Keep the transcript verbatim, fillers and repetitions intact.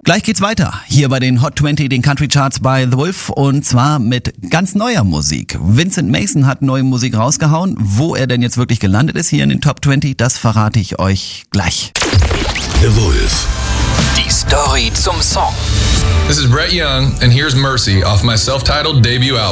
Gleich geht's weiter, hier bei den Hot zwanzig, den Country Charts bei The Wolf, und zwar mit ganz neuer Musik. Vincent Mason hat neue Musik rausgehauen. Wo er denn jetzt wirklich gelandet ist hier in den Top zwanzig, das verrate ich euch gleich. The Wolf. Die Story zum Song. This is Brett Young, and here's Mercy off my self-titled debut album.